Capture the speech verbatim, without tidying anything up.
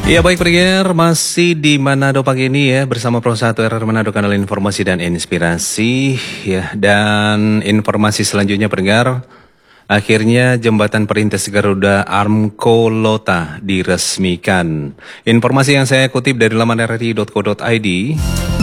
Ya baik pendengar, masih di Manado pagi ini ya bersama Pro satu R R Manado Kanal Informasi dan Inspirasi ya. Dan informasi selanjutnya pendengar, akhirnya jembatan perintis Garuda Armco Lota diresmikan. Informasi yang saya kutip dari laman r r i titik co titik i d.